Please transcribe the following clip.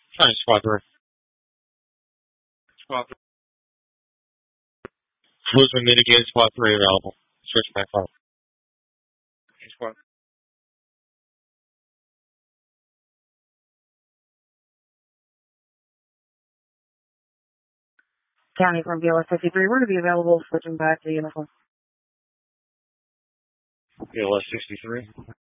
County Squad 3. Squad 3. Fluids been mitigated, Squad 3 available. Switch back up. Squad. County from BLS 53, we're to be available, switching back to uniform. BLS 63.